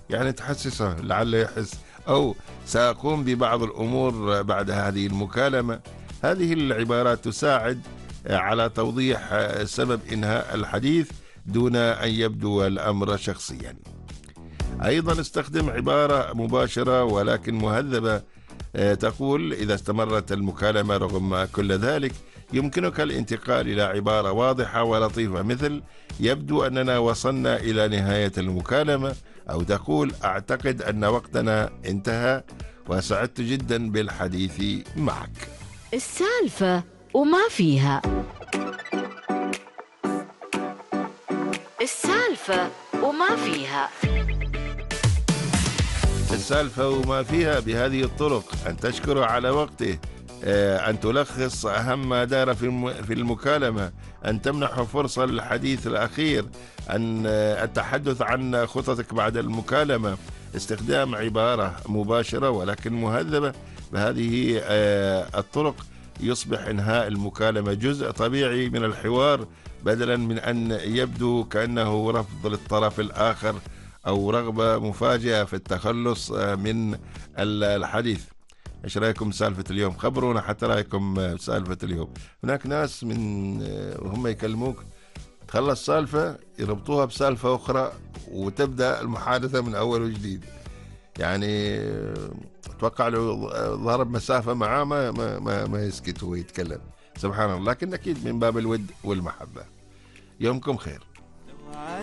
يعني تحسسه لعله يحس، أو سأقوم ببعض الأمور بعد هذه المكالمة. هذه العبارات تساعد على توضيح سبب إنهاء الحديث دون أن يبدو الأمر شخصيا. أيضا استخدم عبارة مباشرة ولكن مهذبة، تقول: إذا استمرت المكالمة رغم كل ذلك يمكنك الانتقال إلى عبارة واضحة ولطيفة، مثل: يبدو أننا وصلنا إلى نهاية المكالمة. أو تقول: أعتقد أن وقتنا انتهى وسعدت جدا بالحديث معك. السالفة وما فيها. السالفة وما فيها. السالفة وما فيها بهذه الطرق: أن تشكر على وقته، أن تلخص أهم ما دار في المكالمة، أن تمنح فرصة للحديث الأخير، أن التحدث عن خططك بعد المكالمة. استخدام عبارة مباشرة ولكن مهذبة بهذه الطرق يصبح إنهاء المكالمة جزء طبيعي من الحوار، بدلا من أن يبدو كأنه رفض للطرف الآخر أو رغبة مفاجئة في التخلص من الحديث. ايش رايكم سالفة اليوم؟ خبرونا حتى رايكم سالفة اليوم. هناك ناس من وهم يكلموك تخلص سالفة يربطوها بسالفة أخرى وتبدأ المحادثة من أول وجديد. يعني أتوقع لو ضرب مسافة معاه ما يسكت ويتكلم. سبحان الله، لكن أكيد من باب الود والمحبة. يومكم خير.